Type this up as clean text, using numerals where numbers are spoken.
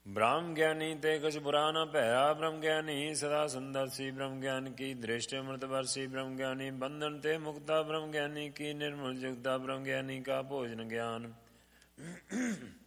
ब्रह्म ज्ञानी ते कछ बुरा न भया। ब्रह्म ज्ञानी सदा सुंदरसी। ब्रह्म ज्ञान की दृष्टि अमृत वर्षी। ब्रह्म ज्ञानी बंधन ते मुक्ता। ब्रह्म ज्ञानी की निर्मल जुगता। ब्रह्म ज्ञानी का भोजन ज्ञान।